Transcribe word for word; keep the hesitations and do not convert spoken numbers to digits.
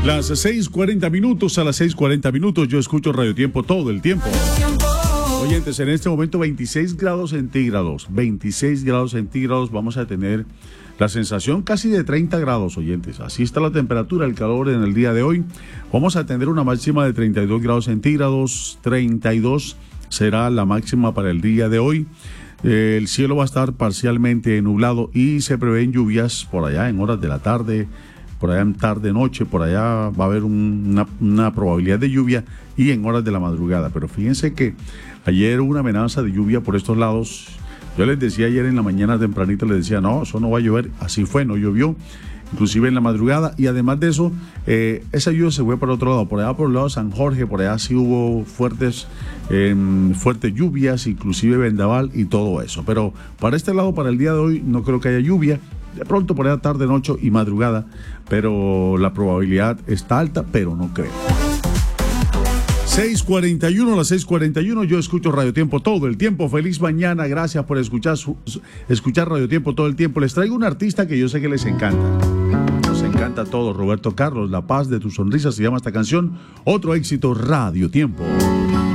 Las seis cuarenta minutos, a las seis cuarenta minutos yo escucho Radio Tiempo todo el tiempo. Oyentes, en este momento veintiséis grados centígrados, veintiséis grados centígrados, vamos a tener la sensación casi de treinta grados, oyentes. Así está la temperatura, el calor en el día de hoy. Vamos a tener una máxima de treinta y dos grados centígrados, treinta y dos será la máxima para el día de hoy. Eh, el cielo va a estar parcialmente nublado y se prevén lluvias por allá en horas de la tarde, por allá en tarde, noche, por allá va a haber un, una, una probabilidad de lluvia y en horas de la madrugada. Pero fíjense que ayer hubo una amenaza de lluvia por estos lados. Yo les decía ayer en la mañana tempranito, les decía, no, eso no va a llover. Así fue, no llovió, inclusive en la madrugada. Y además de eso, eh, esa lluvia se fue por otro lado, por allá por el lado de San Jorge, por allá sí hubo fuertes, eh, fuertes lluvias, inclusive vendaval y todo eso. Pero para este lado, para el día de hoy, no creo que haya lluvia. De pronto por allá tarde, noche y madrugada, pero la probabilidad está alta, pero no creo. seis cuarenta y uno, a las seis cuarenta y uno, yo escucho Radio Tiempo todo el tiempo. Feliz mañana, gracias por escuchar, su, escuchar Radio Tiempo todo el tiempo. Les traigo un artista que yo sé que les encanta. Nos encanta a todos, Roberto Carlos, La Paz de tu Sonrisa se llama esta canción. Otro éxito, Radio Tiempo.